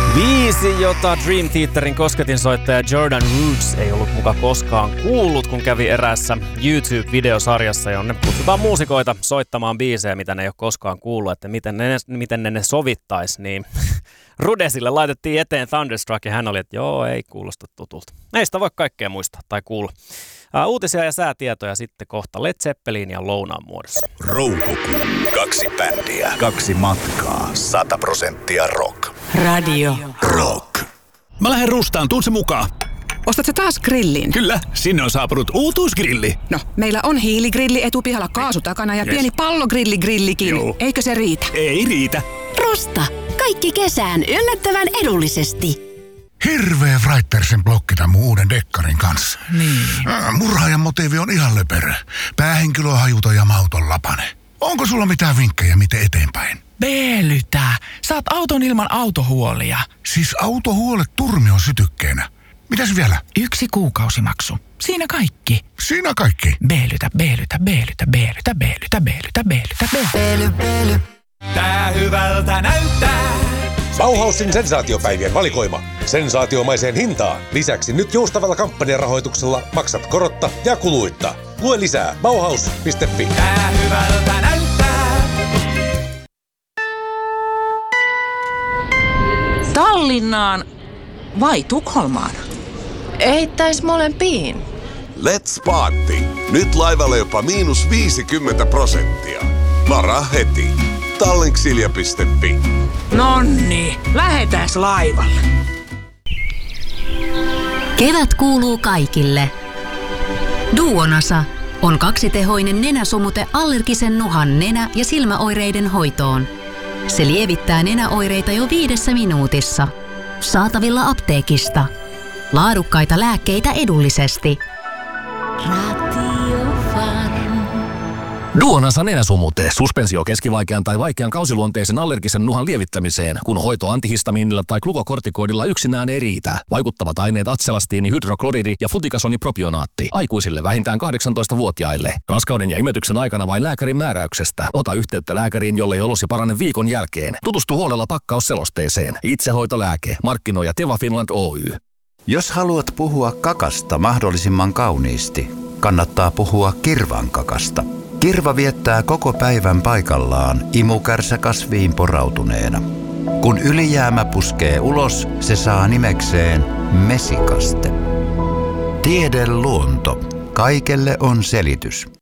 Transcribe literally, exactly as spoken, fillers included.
Biisi, jota Dream Theaterin kosketinsoittaja Jordan Roots ei ollut muka koskaan kuullut, kun kävi eräässä YouTube-videosarjassa, jonne kutsutaan muusikoita soittamaan biisejä, mitä ne ei ole koskaan kuullut, että miten ne, miten ne, ne sovittaisi, niin Rudesille laitettiin eteen Thunderstruck ja hän oli, että joo, ei kuulosta tutulta. Ei sitä voi kaikkea muistaa tai kuulla. Uh, uutisia ja säätietoja sitten kohta Led Zeppelin ja lounaan muodossa. Roukokuu. Kaksi bändiä. Kaksi matkaa. Sata prosenttia rock. Radio Rock. Mä lähden Rustaan, tuun se mukaan. Ostatko taas grillin? Kyllä, sinne on saapunut uutuusgrilli. No, meillä on hiiligrilli etupihalla kaasu takana ja yes. pieni pallogrilligrillikin. Joo. Eikö se riitä? Ei riitä. Rusta. Kaikki kesään yllättävän edullisesti. Hirveä Wrightpersen blokki tämän mun uuden dekkarin kanssa. Niin. Murhaajan motiivi on ihan löperö. Päähenkilö on hajuton ja mauton lapane. Onko sulla mitään vinkkejä, miten eteenpäin? Beelytä. Saat auton ilman autohuolia. Siis autohuolet turmion sytykkeenä. Mitäs vielä? Yksi kuukausimaksu. Siinä kaikki. Siinä kaikki. Beelytä, beelytä, beelytä, beelytä, beelytä, beelytä, beelytä, beelytä. Beely, beely. Tää hyvältä näyttää. Bauhausin sensaatiopäivien valikoima. Sensaatiomaiseen hintaan. Lisäksi nyt joustavalla kampanjarahoituksella maksat korotta ja kuluitta. Lue lisää bauhaus piste fi. Tää hyvältä näyttää. Tallinnaan vai Tukholmaan? Eittäis molempiin. Let's party! Nyt laivalle jopa miinus viisikymmentä prosenttia. Varaa heti. Tallinksilja piste fi. Nonni, lähetääs laivalle. Kevät kuuluu kaikille. Duonasa on kaksitehoinen nenäsumute allergisen nuhan nenä- ja silmäoireiden hoitoon. Se lievittää nenäoireita jo viidessä minuutissa. Saatavilla apteekista. Laadukkaita lääkkeitä edullisesti. Duonasa nenäsumute, suspensio keskivaikean tai vaikean kausiluonteisen allergisen nuhan lievittämiseen, kun hoito antihistamiinilla tai glukokortikoidilla yksinään ei riitä. Vaikuttavat aineet atselastiini, hydrokloridi ja flutikasonipropionaatti. Aikuisille vähintään kahdeksantoistavuotiaille. Raskauden ja imetyksen aikana vain lääkärin määräyksestä. Ota yhteyttä lääkäriin, jollei olosi parane viikon jälkeen. Tutustu huolella pakkausselosteeseen. Itsehoitolääke. Markkinoija Teva Finland Oy. Jos haluat puhua kakasta mahdollisimman kauniisti, kannattaa puhua kirvankakasta. Kirva viettää koko päivän paikallaan imukärsä kasviin porautuneena. Kun ylijäämä puskee ulos, se saa nimekseen mesikaste. Tiede luonto. Kaikelle on selitys.